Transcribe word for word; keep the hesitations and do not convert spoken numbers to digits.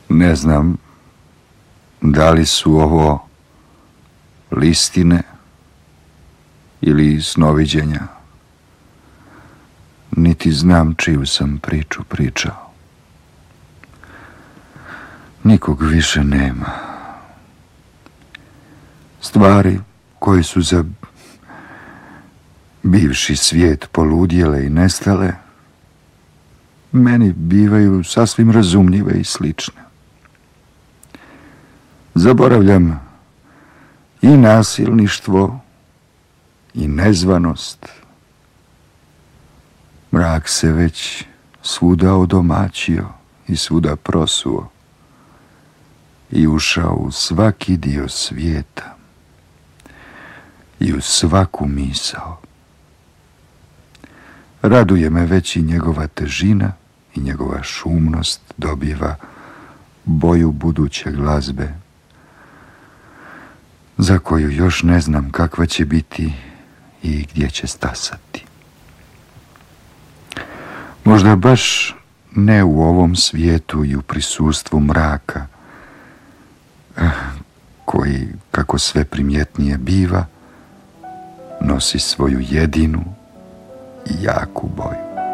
Ne znam da li su ovo listine ili snoviđenja, niti znam čiju sam priču pričao. Nikog više nema. Stvari koje su za bivši svijet poludjele i nestale, meni bivaju sasvim razumljive i slične. Zaboravljam i nasilništvo i nezvanost. Mrak se već svuda odomaćio i svuda prosuo i ušao u svaki dio svijeta i u svaku misao. Raduje me već i njegova težina i njegova šumnost dobiva boju buduće glazbe, za koju još ne znam kakva će biti i gdje će stasati. Možda baš ne u ovom svijetu i u prisustvu mraka, koji, kako sve primjetnije biva, nosi svoju jedinu i jaku boju.